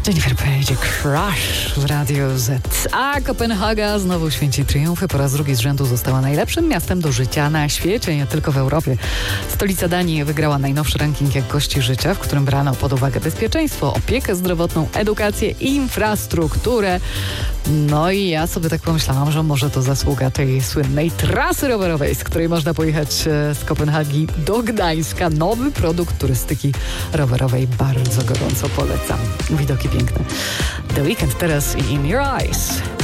Jennifer Page, Crush w Radiu Z. A Kopenhaga znowu święci triumfy. Po raz drugi z rzędu została najlepszym miastem do życia na świecie, nie tylko w Europie. Stolica Danii wygrała najnowszy ranking jakości życia, w którym brano pod uwagę bezpieczeństwo, opiekę zdrowotną, edukację i infrastrukturę. No i ja sobie tak pomyślałam, że może to zasługa tej słynnej trasy rowerowej, z której można pojechać z Kopenhagi do Gdańska. Nowy produkt turystyki rowerowej. Bardzo gorąco polecam. Widoki piękne. The Weeknd teraz i In Your Eyes.